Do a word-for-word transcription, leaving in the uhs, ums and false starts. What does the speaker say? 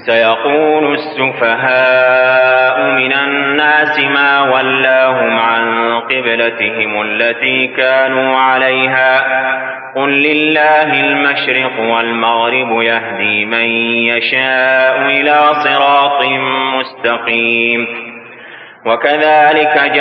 سيقول السفهاء من الناس ما ولاهم عن قبلتهم التي كانوا عليها قل لله المشرق والمغرب يهدي من يشاء إلى صراط مستقيم. وكذلك